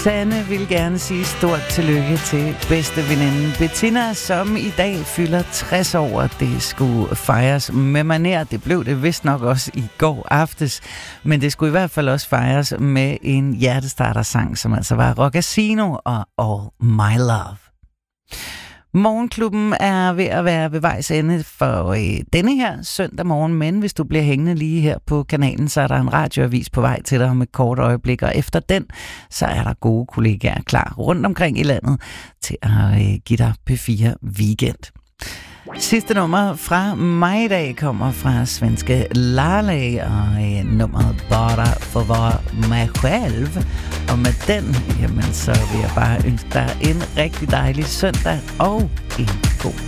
Sanne vil gerne sige stort tillykke til bedste veninde Bettina, som i dag fylder 60 år. Det skulle fejres med maner. Det blev det vist nok også i går aftes, men det skulle i hvert fald også fejres med en hjertestartersang, som altså var Rockasino og All My Love. Morgenklubben er ved at være ved vejs ende for denne her søndag morgen, men hvis du bliver hængende lige her på kanalen, så er der en radioavis på vej til dig om et kort øjeblik, og efter den, så er der gode kollegaer klar rundt omkring i landet til at give dig P4 Weekend. Sidste nummer fra mig i dag kommer fra svenske Lale, og nummeret Bara för mig själv. Og med den, jamen, så vil jeg bare ønske dig en rigtig dejlig søndag og en god